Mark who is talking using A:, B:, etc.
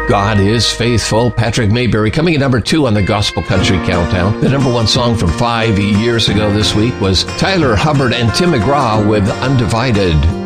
A: God is Faithful, Patrick Mayberry, coming at number 2 on the Gospel Country Countdown. The number 1 song from 5 years ago this week was Tyler Hubbard and Tim McGraw with Undivided.